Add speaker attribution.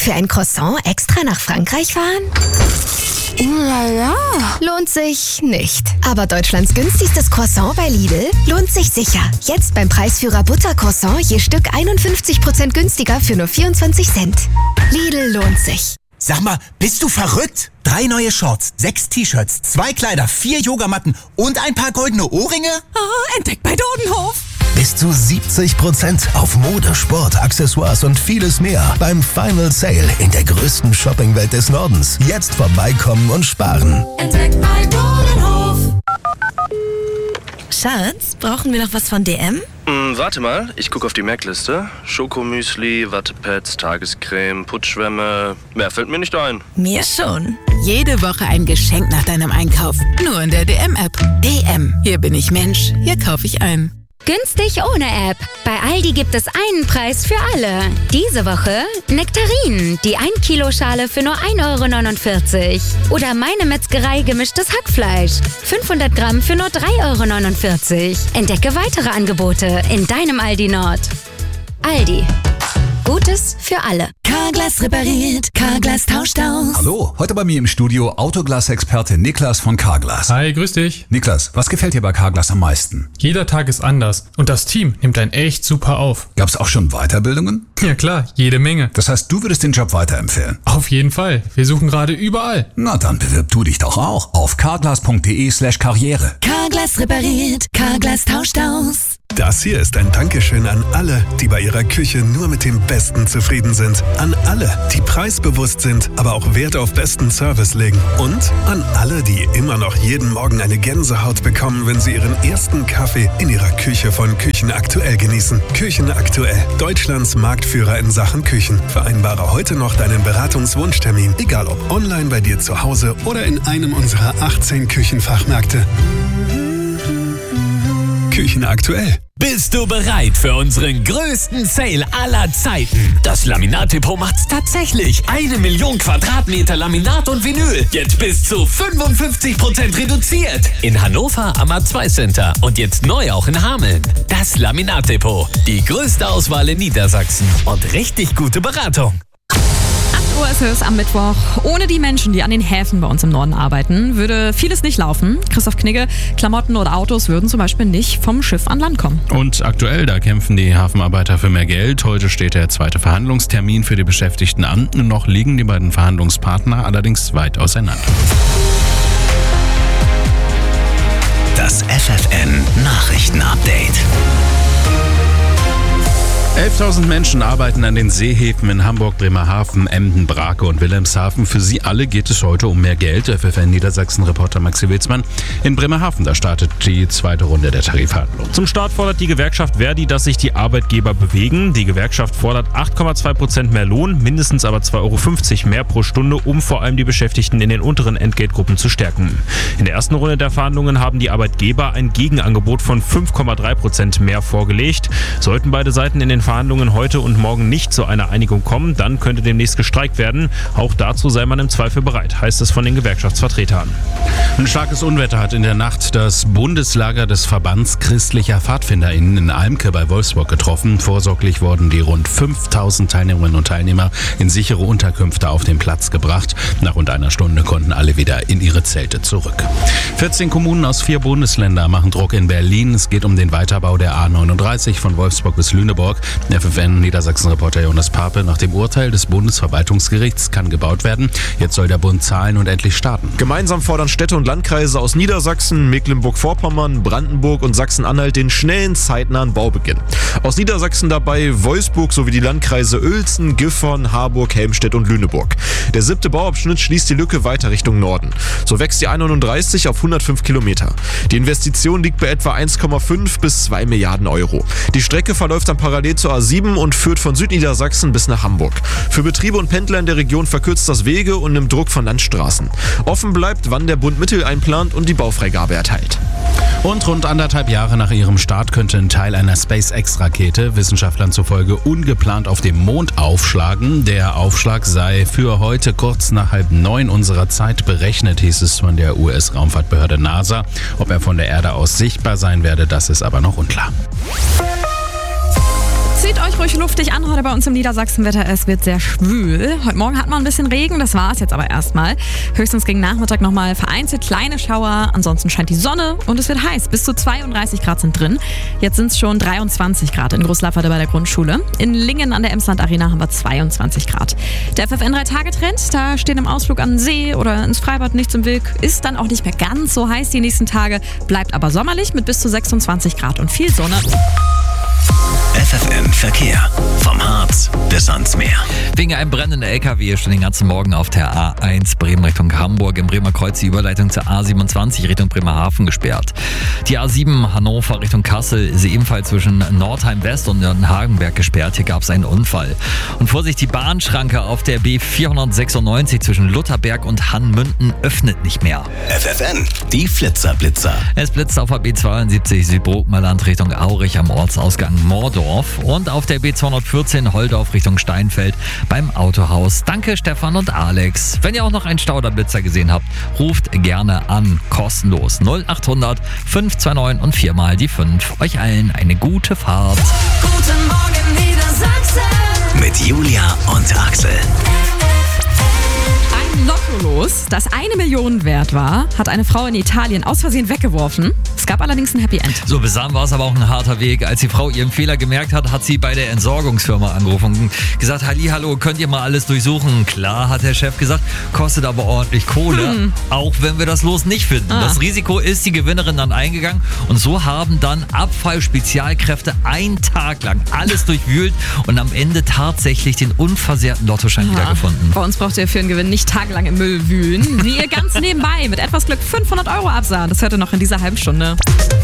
Speaker 1: Für ein Croissant extra nach Frankreich fahren?
Speaker 2: Lala.
Speaker 1: Lohnt sich nicht. Aber Deutschlands günstigstes Croissant bei Lidl lohnt sich sicher. Jetzt beim Preisführer Buttercroissant je Stück 51% günstiger für nur 24 Cent. Lidl lohnt sich.
Speaker 3: Sag mal, bist du verrückt? 3 neue Shorts, 6 T-Shirts, 2 Kleider, 4 Yogamatten und ein paar goldene Ohrringe?
Speaker 4: Entdeckt bei Dodenhof.
Speaker 5: Bis zu 70% auf Mode, Sport, Accessoires und vieles mehr beim Final Sale in der größten Shoppingwelt des Nordens. Jetzt vorbeikommen und sparen.
Speaker 4: Entdeckt bei Dodenhof.
Speaker 2: Schatz, brauchen wir noch was von DM?
Speaker 6: Warte mal, ich gucke auf die Merkliste. Schokomüsli, Wattepads, Tagescreme, Putzschwämme. Mehr fällt mir nicht ein.
Speaker 2: Mir schon.
Speaker 4: Jede Woche ein Geschenk nach deinem Einkauf. Nur in der DM-App. DM. Hier bin ich Mensch. Hier kaufe ich ein.
Speaker 7: Günstig ohne App. Bei Aldi gibt es einen Preis für alle. Diese Woche Nektarinen, die 1 Kilo Schale für nur 1,49 €. Oder Meine Metzgerei gemischtes Hackfleisch, 500 Gramm für nur 3,49 €. Entdecke weitere Angebote in deinem Aldi Nord. Aldi. Gutes für alle.
Speaker 4: Carglass repariert, Carglass tauscht aus.
Speaker 8: Hallo, heute bei mir im Studio Autoglas-Experte Niklas von Carglass.
Speaker 9: Hi, grüß dich.
Speaker 8: Niklas, was gefällt dir bei Carglass am meisten?
Speaker 9: Jeder Tag ist anders und das Team nimmt einen echt super auf.
Speaker 8: Gab's auch schon Weiterbildungen?
Speaker 9: Ja klar, jede Menge.
Speaker 8: Das heißt, du würdest den Job weiterempfehlen?
Speaker 9: Auf jeden Fall. Wir suchen gerade überall.
Speaker 8: Na dann bewirb du dich doch auch auf carglass.de/karriere.
Speaker 4: Carglass repariert, Carglass tauscht aus.
Speaker 10: Das hier ist ein Dankeschön an alle, die bei ihrer Küche nur mit dem Besten zufrieden sind. An alle, die preisbewusst sind, aber auch Wert auf besten Service legen. Und an alle, die immer noch jeden Morgen eine Gänsehaut bekommen, wenn sie ihren ersten Kaffee in ihrer Küche von Küchen Aktuell genießen. Küchen Aktuell, Deutschlands Marktführer in Sachen Küchen. Vereinbare heute noch deinen Beratungswunschtermin, egal ob online bei dir zu Hause oder in einem unserer 18 Küchenfachmärkte. Küchen Aktuell.
Speaker 11: Bist du bereit für unseren größten Sale aller Zeiten? Das Laminat-Depot macht's tatsächlich. 1 Million Quadratmeter Laminat und Vinyl. Jetzt bis zu 55% reduziert. In Hannover am A2 Center und jetzt neu auch in Hameln. Das Laminat-Depot. Die größte Auswahl in Niedersachsen und richtig gute Beratung.
Speaker 12: 8 Uhr ist es am Mittwoch. Ohne die Menschen, die an den Häfen bei uns im Norden arbeiten, würde vieles nicht laufen. Christoph Knigge, Klamotten oder Autos würden zum Beispiel nicht vom Schiff an Land kommen.
Speaker 13: Und aktuell, da kämpfen die Hafenarbeiter für mehr Geld. Heute steht der zweite Verhandlungstermin für die Beschäftigten an. Noch liegen die beiden Verhandlungspartner allerdings weit auseinander.
Speaker 5: Das FFN-Nachrichten-Update.
Speaker 13: 11.000 Menschen arbeiten an den Seehäfen in Hamburg, Bremerhaven, Emden, Brake und Wilhelmshaven. Für sie alle geht es heute um mehr Geld. FFN Niedersachsen-Reporter Maxi Witzmann. In Bremerhaven, da startet die zweite Runde der Tarifverhandlungen.
Speaker 14: Zum Start fordert die Gewerkschaft Verdi, dass sich die Arbeitgeber bewegen. Die Gewerkschaft fordert 8,2% mehr Lohn, mindestens aber 2,50 € mehr pro Stunde, um vor allem die Beschäftigten in den unteren Entgeltgruppen zu stärken. In der ersten Runde der Verhandlungen haben die Arbeitgeber ein Gegenangebot von 5,3% mehr vorgelegt. Sollten beide Seiten in den Verhandlungen heute und morgen nicht zu einer Einigung kommen, dann könnte demnächst gestreikt werden. Auch dazu sei man im Zweifel bereit, heißt es von den Gewerkschaftsvertretern.
Speaker 13: Ein starkes Unwetter hat in der Nacht das Bundeslager des Verbands christlicher PfadfinderInnen in Almke bei Wolfsburg getroffen. Vorsorglich wurden die rund 5.000 Teilnehmerinnen und Teilnehmer in sichere Unterkünfte auf den Platz gebracht. Nach rund einer Stunde konnten alle wieder in ihre Zelte zurück. 14 Kommunen aus 4 Bundesländern machen Druck in Berlin. Es geht um den Weiterbau der A39 von Wolfsburg bis Lüneburg. FFN Niedersachsen-Reporter Jonas Pape: Nach dem Urteil des Bundesverwaltungsgerichts kann gebaut werden. Jetzt soll der Bund zahlen und endlich starten.
Speaker 15: Gemeinsam fordern Städte und Landkreise aus Niedersachsen, Mecklenburg-Vorpommern, Brandenburg und Sachsen-Anhalt den schnellen, zeitnahen Baubeginn. Aus Niedersachsen dabei Wolfsburg sowie die Landkreise Uelzen, Gifhorn, Harburg, Helmstedt und Lüneburg. Der 7. Bauabschnitt schließt die Lücke weiter Richtung Norden. So wächst die A39 auf 105 Kilometer. Die Investition liegt bei etwa 1,5 bis 2 Milliarden Euro. Die Strecke verläuft dann parallel zur A7 und führt von Südniedersachsen bis nach Hamburg. Für Betriebe und Pendler in der Region verkürzt das Wege und nimmt Druck von Landstraßen. Offen bleibt, wann der Bund Mittel einplant und die Baufreigabe erteilt.
Speaker 13: Und rund 1,5 Jahre nach ihrem Start könnte ein Teil einer SpaceX-Rakete Wissenschaftlern zufolge ungeplant auf dem Mond aufschlagen. Der Aufschlag sei für heute kurz nach 8:30 unserer Zeit berechnet, hieß es von der US-Raumfahrtbehörde NASA. Ob er von der Erde aus sichtbar sein werde, das ist aber noch unklar.
Speaker 12: Zieht euch ruhig luftig an heute bei uns im Niedersachsenwetter. Es wird sehr schwül. Heute Morgen hat man ein bisschen Regen, das war es jetzt aber erstmal. Höchstens gegen Nachmittag nochmal vereinzelt kleine Schauer. Ansonsten scheint die Sonne und es wird heiß. Bis zu 32 Grad sind drin. Jetzt sind es schon 23 Grad in Großlafferde bei der Grundschule. In Lingen an der Emsland Arena haben wir 22 Grad. Der FFN 3-Tage-Trend, da steht im Ausflug an den See oder ins Freibad nichts im Weg. Ist dann auch nicht mehr ganz so heiß die nächsten Tage, bleibt aber sommerlich mit bis zu 26 Grad und viel Sonne.
Speaker 16: FFN Verkehr. Vom Harz bis ans Meer.
Speaker 17: Wegen einem brennenden LKW schon den ganzen Morgen auf der A1 Bremen Richtung Hamburg im Bremer Kreuz die Überleitung zur A27 Richtung Bremerhaven gesperrt. Die A7 Hannover Richtung Kassel ist ebenfalls zwischen Nordheim West und Nürnberg gesperrt. Hier gab es einen Unfall. Und Vorsicht, die Bahnschranke auf der B496 zwischen Lutherberg und Hannmünden öffnet nicht mehr.
Speaker 16: FFN, die Flitzer-Blitzer.
Speaker 17: Es blitzt auf der B72 Südbrookmerland Richtung Aurich am Ortsausgang Mordorf und auf der B214 Holdorf Richtung Steinfeld beim Autohaus. Danke Stefan und Alex. Wenn ihr auch noch einen Stauderblitzer gesehen habt, ruft gerne an. Kostenlos 0800 529 und 4 mal die 5. Euch allen eine gute Fahrt.
Speaker 18: Guten Morgen Niedersachsen.
Speaker 16: Mit Julia und Axel.
Speaker 12: Lottolos, das 1 Million wert war, hat eine Frau in Italien aus Versehen weggeworfen. Es gab allerdings ein Happy End.
Speaker 17: So besamt war es aber auch ein harter Weg. Als die Frau ihren Fehler gemerkt hat, hat sie bei der Entsorgungsfirma angerufen und gesagt, Hallihallo, könnt ihr mal alles durchsuchen? Klar, hat der Chef gesagt, kostet aber ordentlich Kohle, auch wenn wir das Los nicht finden. Das Risiko ist die Gewinnerin dann eingegangen und so haben dann Abfallspezialkräfte einen Tag lang alles durchwühlt und am Ende tatsächlich den unversehrten Lottoschein wiedergefunden.
Speaker 12: Bei uns braucht ihr für einen Gewinn nicht tagelang im Müll wühlen, wie ihr ganz nebenbei mit etwas Glück 500 € absahnt. Das hört ihr noch in dieser halben Stunde.